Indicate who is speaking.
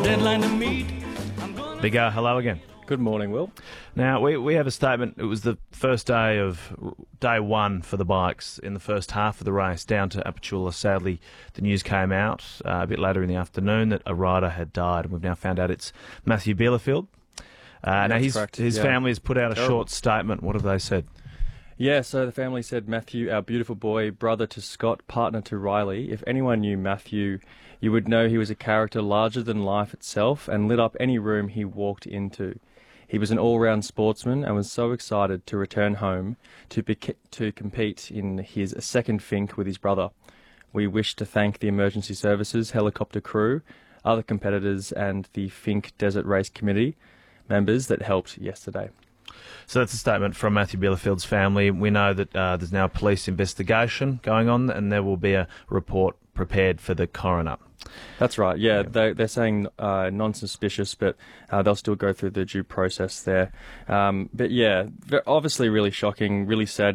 Speaker 1: deadline to meet.
Speaker 2: Big R, hello again.
Speaker 3: Good morning, Will.
Speaker 2: Now, we have a statement. It was the first day one for the bikes in the first half of the race down to Apachula. Sadly, the news came out a bit later in the afternoon that a rider had died, and we've now found out it's Matthew Bielefeld. Now, his family has put out a short statement. What have they said?
Speaker 3: Yeah, so the family said, Matthew, our beautiful boy, brother to Scott, partner to Riley. If anyone knew Matthew, you would know he was a character larger than life itself and lit up any room he walked into. He was an all-round sportsman and was so excited to return home to compete in his second Finke with his brother. We wish to thank the emergency services, helicopter crew, other competitors and the Finke Desert Race Committee members that helped yesterday.
Speaker 2: So that's a statement from Matthew Bielefeld's family. We know that there's now a police investigation going on and there will be a report prepared for the coroner.
Speaker 3: That's right, yeah. They're saying non-suspicious, but they'll still go through the due process there. But yeah, obviously really shocking, really sad